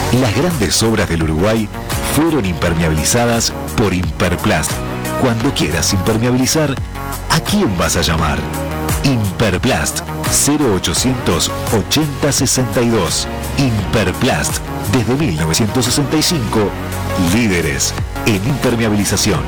Las grandes obras del Uruguay fueron impermeabilizadas por Imperplast. Cuando quieras impermeabilizar, ¿a quién vas a llamar? Imperplast 0800 80 62. Imperplast, desde 1965, líderes en impermeabilización.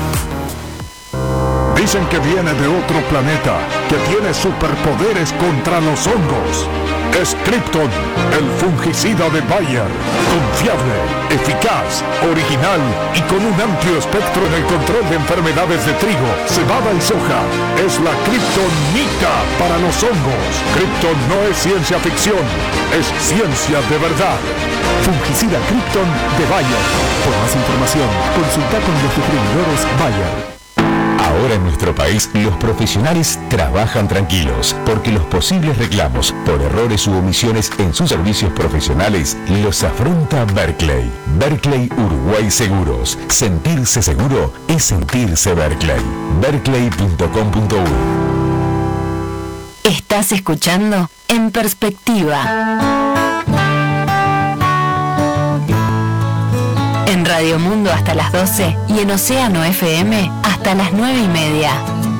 Dicen que viene de otro planeta, que tiene superpoderes contra los hongos. Es Krypton, el fungicida de Bayer. Confiable, eficaz, original y con un amplio espectro en el control de enfermedades de trigo, cebada y soja. Es la Kryptonita para los hongos. Krypton no es ciencia ficción, es ciencia de verdad. Fungicida Krypton de Bayer. Por más información, consulta con los distribuidores Bayer. Ahora en nuestro país, los profesionales trabajan tranquilos, porque los posibles reclamos por errores u omisiones en sus servicios profesionales los afronta Berkeley. Berkeley Uruguay Seguros. Sentirse seguro es sentirse Berkeley. Berkeley.com.uy. Estás escuchando En Perspectiva. En Radio Mundo hasta las 12 y en Océano FM hasta las 9:30.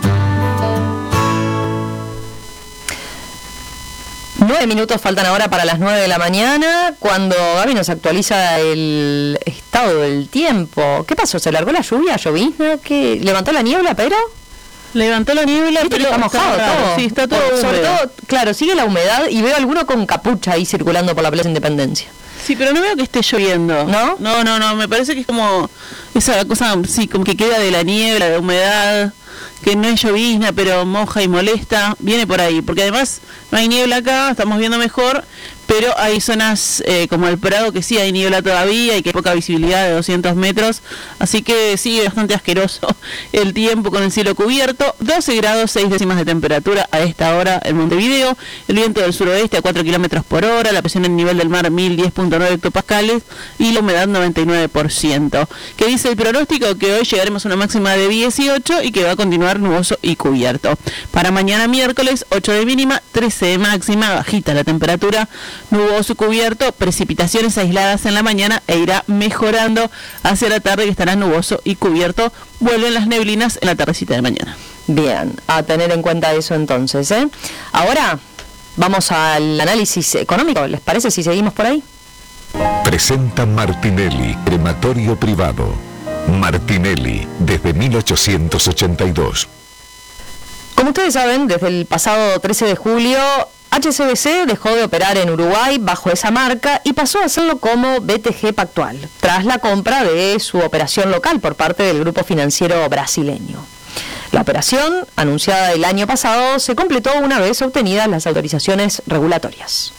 9 minutos faltan ahora para las 9 de la mañana, cuando Gaby nos actualiza el estado del tiempo. ¿Qué pasó? ¿Se largó la lluvia? ¿Llovizna? ¿Qué? ¿Levantó la niebla, pero? Levantó la niebla, pero está mojado todo. Sí, está todo sobre todo, claro, sigue la humedad y veo alguno con capucha ahí circulando por la Plaza Independencia. Sí, pero no veo que esté lloviendo. ¿No? No, me parece que es como esa cosa, sí, como que queda de la niebla, de humedad, que no es llovizna, pero moja y molesta, viene por ahí, porque además no hay niebla acá, estamos viendo mejor, pero hay zonas como el Prado que sí hay niebla todavía y que hay poca visibilidad de 200 metros, así que sigue bastante asqueroso el tiempo con el cielo cubierto. 12 grados 6 décimas de temperatura a esta hora en Montevideo, el viento del suroeste a 4 kilómetros por hora, la presión en el nivel del mar 1010.9 hectopascales y la humedad 99%. ¿Qué dice el pronóstico? Que hoy llegaremos a una máxima de 18 y que va a continuar nuboso y cubierto. Para mañana miércoles 8 de mínima, 13 de máxima, bajita la temperatura, nuboso cubierto, precipitaciones aisladas en la mañana e irá mejorando hacia la tarde, que estará nuboso y cubierto. Vuelven las neblinas en la tardecita de mañana. Bien, a tener en cuenta eso entonces, ¿eh? Ahora vamos al análisis económico, ¿les parece si seguimos por ahí? Presenta Martinelli, crematorio privado. Martinelli, desde 1882. Como ustedes saben, desde el pasado 13 de julio, HSBC dejó de operar en Uruguay bajo esa marca y pasó a hacerlo como BTG Pactual, tras la compra de su operación local por parte del grupo financiero brasileño. La operación, anunciada el año pasado, se completó una vez obtenidas las autorizaciones regulatorias.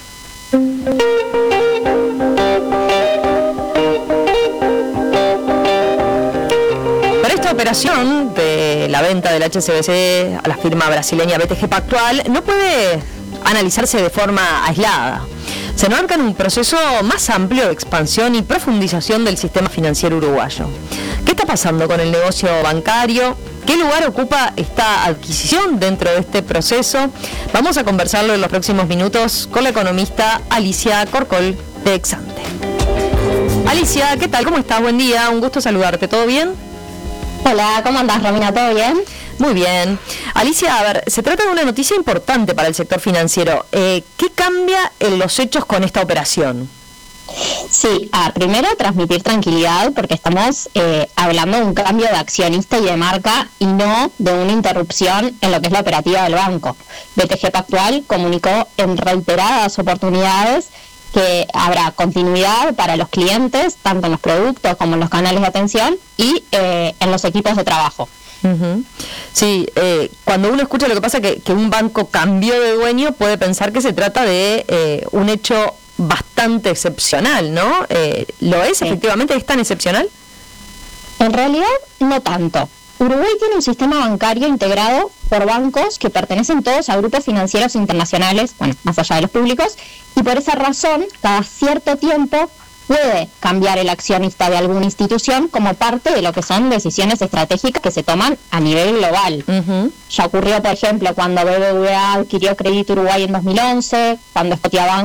Para esta operación de la venta del HSBC a la firma brasileña BTG Pactual no puede analizarse de forma aislada. Se enmarca en un proceso más amplio de expansión y profundización del sistema financiero uruguayo. ¿Qué está pasando con el negocio bancario? ¿Qué lugar ocupa esta adquisición dentro de este proceso? Vamos a conversarlo en los próximos minutos con la economista Alicia Corcol de Exante. Alicia, ¿qué tal? ¿Cómo estás? Buen día, un gusto saludarte. ¿Todo bien? Hola, ¿cómo andás, Romina? ¿Todo bien? Muy bien. Alicia, a ver, se trata de una noticia importante para el sector financiero. ¿Qué cambia en los hechos con esta operación? Sí, primero transmitir tranquilidad porque estamos hablando de un cambio de accionista y de marca y no de una interrupción en lo que es la operativa del banco. BTG Pactual comunicó en reiteradas oportunidades que habrá continuidad para los clientes, tanto en los productos como en los canales de atención y en los equipos de trabajo. Uh-huh. Sí, cuando uno escucha lo que pasa que un banco cambió de dueño, puede pensar que se trata de un hecho bastante excepcional, ¿no? ¿Lo es? ¿Efectivamente es tan excepcional? En realidad, no tanto. Uruguay tiene un sistema bancario integrado por bancos que pertenecen todos a grupos financieros internacionales, bueno, más allá de los públicos, y por esa razón, cada cierto tiempo puede cambiar el accionista de alguna institución como parte de lo que son decisiones estratégicas que se toman a nivel global. Uh-huh. Ya ocurrió, por ejemplo, cuando BBVA adquirió Crédito Uruguay en 2011, cuando Scotiabank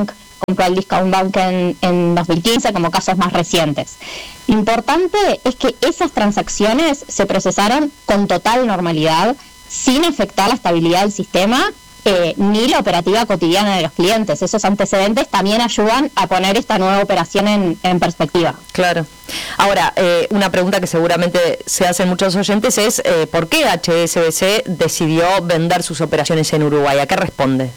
compró al Discount Bank en 2015, como casos más recientes. Lo importante es que esas transacciones se procesaron con total normalidad, sin afectar la estabilidad del sistema ni la operativa cotidiana de los clientes. Esos antecedentes también ayudan a poner esta nueva operación en perspectiva. Claro. Ahora, una pregunta que seguramente se hacen muchos oyentes es ¿por qué HSBC decidió vender sus operaciones en Uruguay? ¿A qué responde?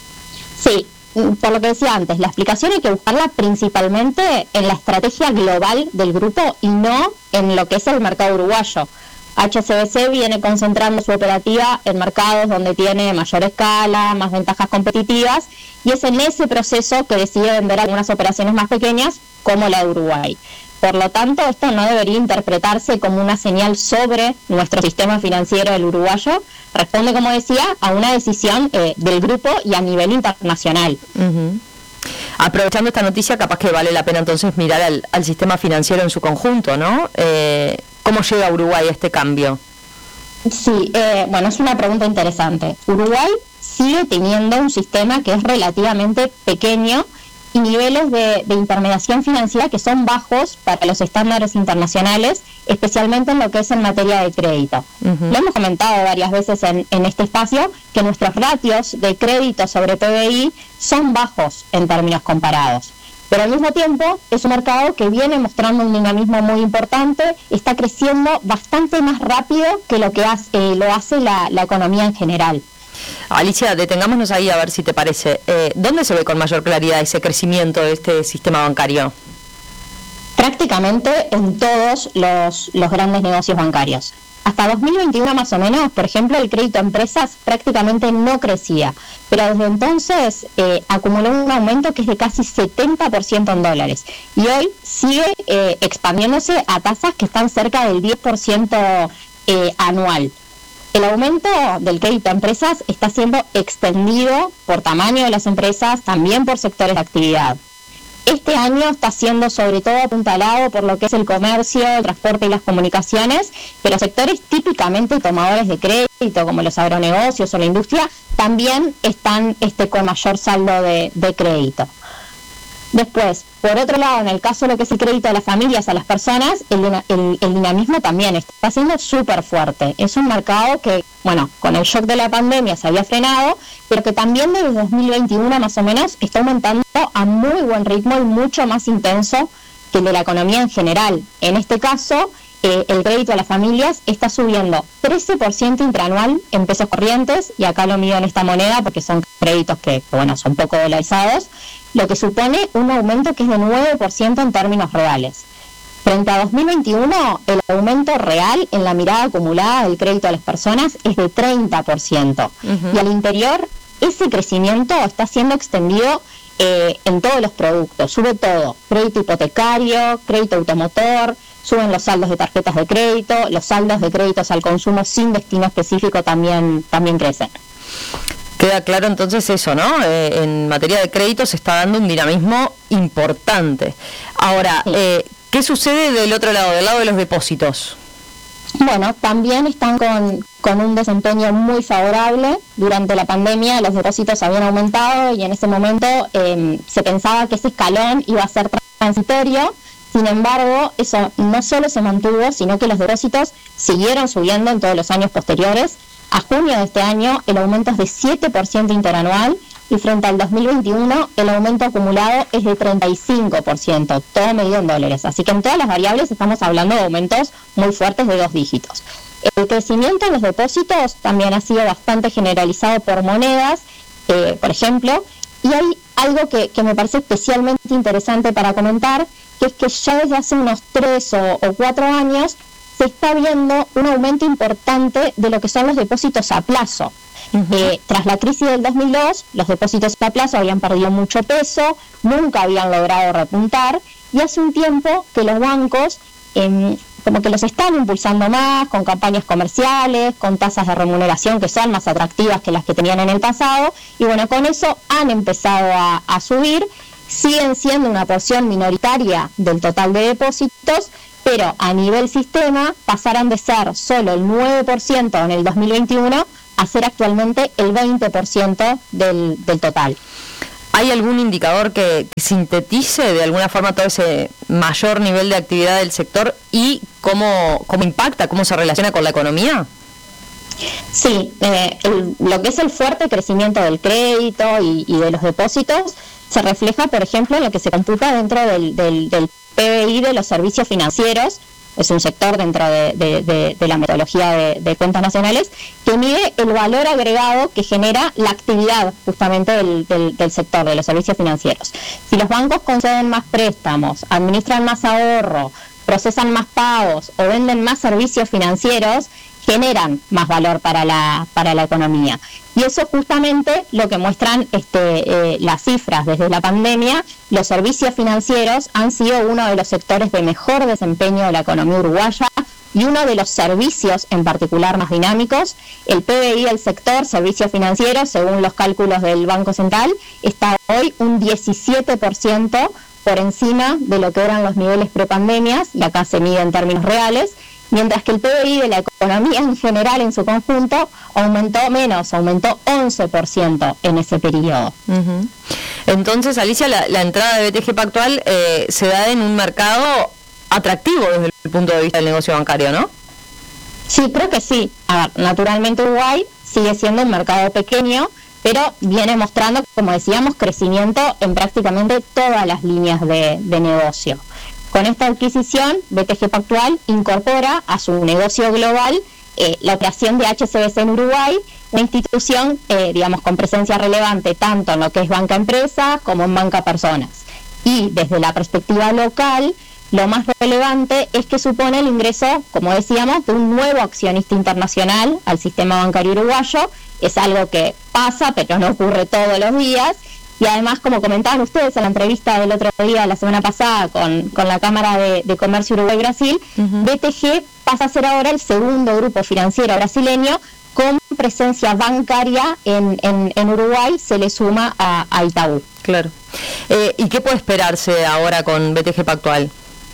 Sí, por lo que decía antes, la explicación hay que buscarla principalmente en la estrategia global del grupo y no en lo que es el mercado uruguayo. HSBC viene concentrando su operativa en mercados donde tiene mayor escala, más ventajas competitivas, y es en ese proceso que decide vender algunas operaciones más pequeñas, como la de Uruguay. Por lo tanto, esto no debería interpretarse como una señal sobre nuestro sistema financiero del uruguayo. Responde, como decía, a una decisión del grupo y a nivel internacional. Uh-huh. Aprovechando esta noticia, capaz que vale la pena entonces mirar al sistema financiero en su conjunto, ¿no? ¿Cómo llega Uruguay a este cambio? Sí, bueno, es una pregunta interesante. Uruguay sigue teniendo un sistema que es relativamente pequeño y niveles de intermediación financiera que son bajos para los estándares internacionales, especialmente en lo que es en materia de crédito. Uh-huh. Lo hemos comentado varias veces en este espacio, que nuestros ratios de crédito sobre PBI son bajos en términos comparados. Pero al mismo tiempo es un mercado que viene mostrando un dinamismo muy importante, está creciendo bastante más rápido que lo hace la economía en general. Alicia, detengámonos ahí a ver si te parece. ¿Dónde se ve con mayor claridad ese crecimiento de este sistema bancario? Prácticamente en todos los grandes negocios bancarios. Hasta 2021 más o menos, por ejemplo, el crédito a empresas prácticamente no crecía, pero desde entonces acumuló un aumento que es de casi 70% en dólares y hoy sigue expandiéndose a tasas que están cerca del 10% anual. El aumento del crédito a empresas está siendo extendido por tamaño de las empresas, también por sectores de actividad. Este año está siendo sobre todo apuntalado por lo que es el comercio, el transporte y las comunicaciones, pero sectores típicamente tomadores de crédito, como los agronegocios o la industria, también están con mayor saldo de crédito. Después, por otro lado, en el caso de lo que es el crédito a las familias, a las personas, el dinamismo también está siendo súper fuerte. Es un mercado que, bueno, con el shock de la pandemia se había frenado, pero que también desde 2021 más o menos está aumentando a muy buen ritmo y mucho más intenso que el de la economía en general. En este caso, el crédito a las familias está subiendo 13% intraanual en pesos corrientes, y acá lo mido en esta moneda porque son créditos que bueno, son poco dolarizados, lo que supone un aumento que es de 9% en términos reales. Frente a 2021, el aumento real en la mirada acumulada del crédito a las personas es de 30%. Uh-huh. Y al interior, ese crecimiento está siendo extendido en todos los productos. Sube todo: crédito hipotecario, crédito automotor, suben los saldos de tarjetas de crédito, los saldos de créditos al consumo sin destino específico también crecen. Queda claro entonces eso, ¿no? En materia de crédito se está dando un dinamismo importante. Ahora, sí. ¿Qué sucede del otro lado, del lado de los depósitos? Bueno, también están con un desempeño muy favorable. Durante la pandemia los depósitos habían aumentado y en ese momento se pensaba que ese escalón iba a ser transitorio. Sin embargo, eso no solo se mantuvo, sino que los depósitos siguieron subiendo en todos los años posteriores. A junio de este año el aumento es de 7% interanual y frente al 2021 el aumento acumulado es de 35%, todo medido en dólares. Así que en todas las variables estamos hablando de aumentos muy fuertes de 2 dígitos. El crecimiento en los depósitos también ha sido bastante generalizado por monedas, por ejemplo, y hay algo que me parece especialmente interesante para comentar, que es que ya desde hace unos 3 o 4 años se está viendo un aumento importante de lo que son los depósitos a plazo. Uh-huh. Tras la crisis del 2002, los depósitos a plazo habían perdido mucho peso, nunca habían logrado repuntar, y hace un tiempo que los bancos como que los están impulsando más, con campañas comerciales, con tasas de remuneración que son más atractivas que las que tenían en el pasado, y bueno, con eso han empezado a subir. Siguen siendo una porción minoritaria del total de depósitos, pero a nivel sistema pasaron de ser solo el 9% en el 2021 a ser actualmente el 20% del total. ¿Hay algún indicador que sintetice de alguna forma todo ese mayor nivel de actividad del sector y cómo impacta, cómo se relaciona con la economía? Sí, lo que es el fuerte crecimiento del crédito y de los depósitos se refleja, por ejemplo, en lo que se computa dentro del PBI de los servicios financieros. Es un sector dentro de la metodología de cuentas nacionales que mide el valor agregado que genera la actividad justamente del sector de los servicios financieros. Si los bancos conceden más préstamos, administran más ahorro, procesan más pagos o venden más servicios financieros, generan más valor para la economía. Y eso justamente lo que muestran las cifras desde la pandemia. Los servicios financieros han sido uno de los sectores de mejor desempeño de la economía uruguaya y uno de los servicios en particular más dinámicos. El PBI del sector servicios financieros, según los cálculos del Banco Central, está hoy un 17% por encima de lo que eran los niveles prepandemias, y acá se mide en términos reales, mientras que el PBI de la economía en general, en su conjunto, aumentó 11% en ese periodo. Uh-huh. Entonces, Alicia, la entrada de BTG Pactual se da en un mercado atractivo desde el punto de vista del negocio bancario, ¿no? Sí, creo que sí. A ver, naturalmente Uruguay sigue siendo un mercado pequeño, pero viene mostrando, como decíamos, crecimiento en prácticamente todas las líneas de negocio. Con esta adquisición, BTG Pactual incorpora a su negocio global la operación de HSBC en Uruguay, una institución, con presencia relevante tanto en lo que es banca empresa como en banca personas. Y desde la perspectiva local, lo más relevante es que supone el ingreso, como decíamos, de un nuevo accionista internacional al sistema bancario uruguayo. Es algo que pasa, pero no ocurre todos los días. Y además, como comentaban ustedes en la entrevista del otro día, la semana pasada, con la Cámara de Comercio Uruguay-Brasil, uh-huh. BTG pasa a ser ahora el segundo grupo financiero brasileño con presencia bancaria en Uruguay, se le suma a Itaú. Claro. ¿Y qué puede esperarse ahora con BTG Pactual?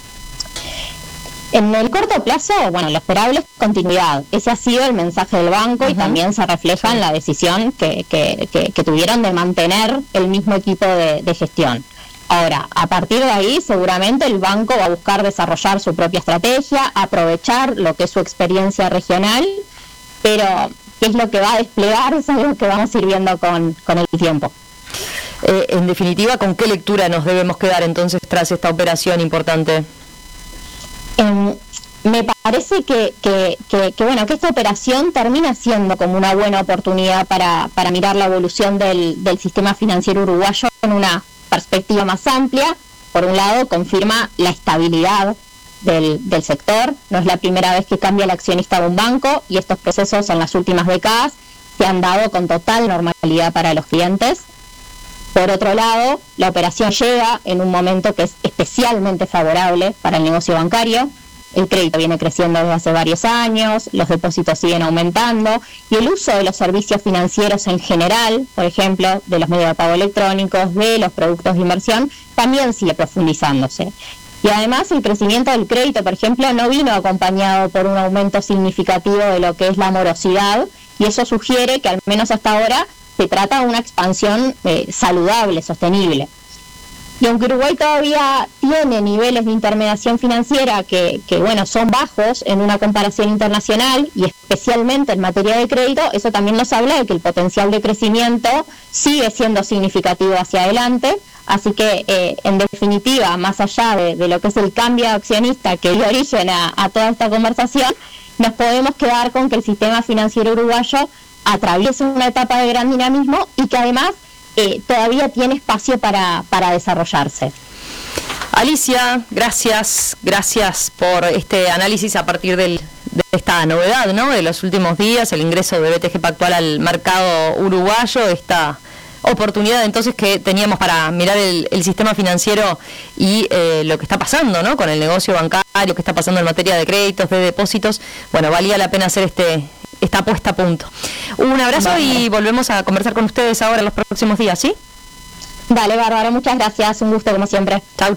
En el corto plazo, lo esperable es continuidad. Ese ha sido el mensaje del banco, uh-huh. Y también se refleja en la decisión que tuvieron de mantener el mismo equipo de gestión. Ahora, a partir de ahí, seguramente el banco va a buscar desarrollar su propia estrategia, aprovechar lo que es su experiencia regional, pero qué es lo que va a desplegar es algo que vamos a ir viendo con el tiempo. En definitiva, ¿con qué lectura nos debemos quedar entonces tras esta operación importante? Me parece que esta operación termina siendo como una buena oportunidad para mirar la evolución del sistema financiero uruguayo en una perspectiva más amplia. Por un lado, confirma la estabilidad del sector. No es la primera vez que cambia el accionista de un banco, y estos procesos en las últimas décadas se han dado con total normalidad para los clientes. Por otro lado, la operación llega en un momento que es especialmente favorable para el negocio bancario. El crédito viene creciendo desde hace varios años, los depósitos siguen aumentando y el uso de los servicios financieros en general, por ejemplo, de los medios de pago electrónicos, de los productos de inversión, también sigue profundizándose. Y además el crecimiento del crédito, por ejemplo, no vino acompañado por un aumento significativo de lo que es la morosidad, y eso sugiere que al menos hasta ahora se trata de una expansión saludable, sostenible. Y aunque Uruguay todavía tiene niveles de intermediación financiera que son bajos en una comparación internacional, y especialmente en materia de crédito, eso también nos habla de que el potencial de crecimiento sigue siendo significativo hacia adelante. Así que, en definitiva, más allá de lo que es el cambio de accionista que dio origen a toda esta conversación, nos podemos quedar con que el sistema financiero uruguayo atraviesa una etapa de gran dinamismo y que además todavía tiene espacio para desarrollarse. Alicia, gracias por este análisis a partir de esta novedad, ¿no?, de los últimos días, el ingreso de BTG Pactual al mercado uruguayo, esta oportunidad entonces que teníamos para mirar el sistema financiero y lo que está pasando, ¿no?, con el negocio bancario, que está pasando en materia de créditos, de depósitos. Bueno, valía la pena hacer esta puesta a punto. Un abrazo. Vale. Y volvemos a conversar con ustedes ahora en los próximos días, ¿sí? Dale, Bárbara, muchas gracias, un gusto como siempre. Chau.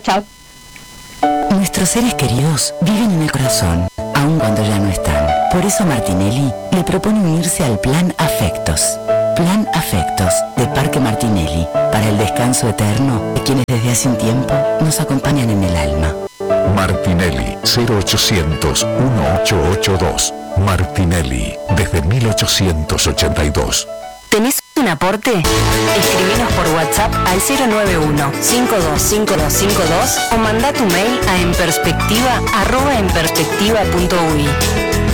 Nuestros seres queridos viven en el corazón, aun cuando ya no están. Por eso Martinelli le propone unirse al plan Afectos. Plan Afectos de Parque Martinelli, para el descanso eterno de quienes desde hace un tiempo nos acompañan en el alma. Martinelli 0800-1882. Martinelli desde 1882. ¿Tenés un aporte? Escribinos por WhatsApp al 091-525252 o mandá tu mail a enperspectiva@enperspectiva.ui.